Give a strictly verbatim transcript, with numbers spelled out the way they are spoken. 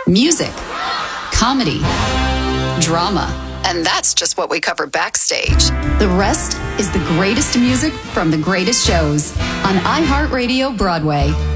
music, comedy, drama. And that's just what we cover backstage. The rest is the greatest music from the greatest shows on iHeartRadio Broadway.